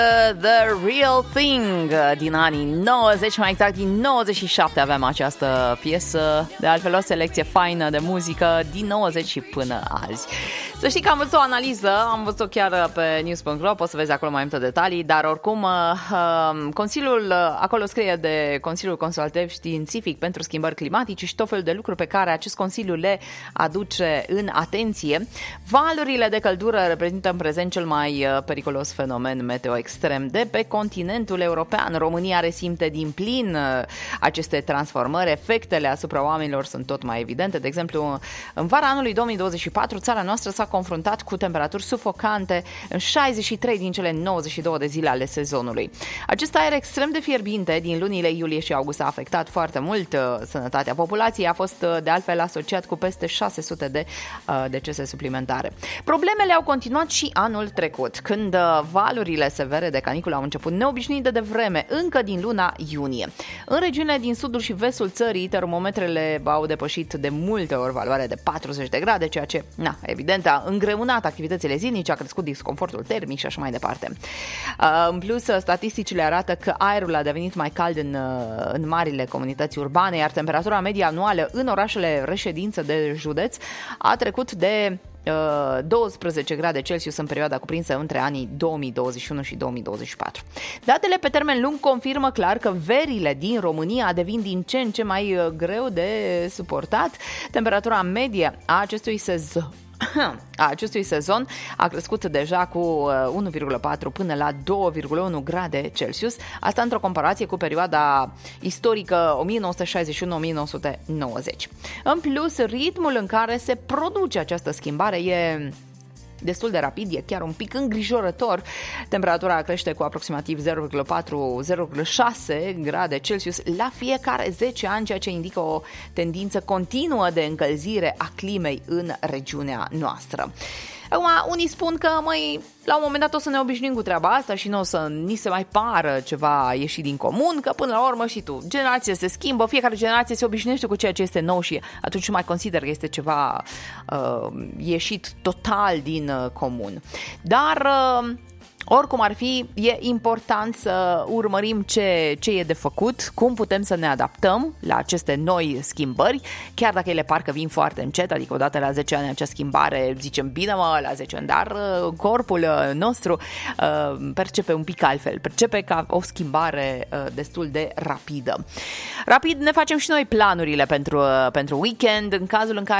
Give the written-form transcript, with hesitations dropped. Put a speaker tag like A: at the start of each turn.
A: The Real Thing din anii 90, mai exact din 97 aveam această piesă. De altfel o selecție faină de muzică din 90 și până azi. Să știi că am văzut o analiză, am văzut-o chiar pe news.ro, poți să vezi acolo mai multe detalii, dar oricum Consiliul, acolo scrie de Consiliul Consultativ Științific pentru Schimbări Climatice și tot felul de lucruri pe care acest Consiliu le aduce în atenție. Valurile de căldură reprezintă în prezent cel mai periculos fenomen meteo extrem de pe continentul european. România resimte din plin aceste transformări, efectele asupra oamenilor sunt tot mai evidente. De exemplu, în vara anului 2024, țara noastră s-a confruntat cu temperaturi sufocante în 63 din cele 92 de zile ale sezonului. Acest aer extrem de fierbinte din lunile iulie și august a afectat foarte mult sănătatea populației, a fost de altfel asociat cu peste 600 de decese suplimentare. Problemele au continuat și anul trecut, când valurile severe de caniculă au început neobișnuit de devreme, încă din luna iunie. În regiunile din sudul și vestul țării, termometrele au depășit de multe ori valoarea de 40 de grade, ceea ce, evident, a îngreunat activitățile zilnice, a crescut disconfortul termic și așa mai departe. În plus, statisticile arată că aerul a devenit mai cald în marile comunități urbane, iar temperatura medie anuală în orașele reședință de județ a trecut de 12 grade Celsius în perioada cuprinsă între anii 2021 și 2024. Datele pe termen lung confirmă clar că verile din România devin din ce în ce mai greu de suportat. Temperatura medie a acestui sezon a crescut deja cu 1,4 până la 2,1 grade Celsius, asta într-o comparație cu perioada istorică 1961-1990. În plus, ritmul în care se produce această schimbare e destul de rapid, e chiar un pic îngrijorător. Temperatura crește cu aproximativ 0,4-0,6 grade Celsius la fiecare 10 ani, ceea ce indică o tendință continuă de încălzire a climei în regiunea noastră. Acum, unii spun că, la un moment dat o să ne obișnuim cu treaba asta și nu o să ni se mai pară ceva ieșit din comun, că până la urmă și tu, generația se schimbă, fiecare generație se obișnuiește cu ceea ce este nou și atunci nu mai consider că este ceva ieșit total din comun. Dar oricum ar fi, e important să urmărim ce e de făcut, cum putem să ne adaptăm la aceste noi schimbări, chiar dacă ele parcă vin foarte încet, adică odată la 10 ani acea schimbare, zicem bine la 10 ani, dar corpul nostru percepe un pic altfel, percepe ca o schimbare destul de rapidă. Rapid ne facem și noi planurile pentru weekend, în cazul în care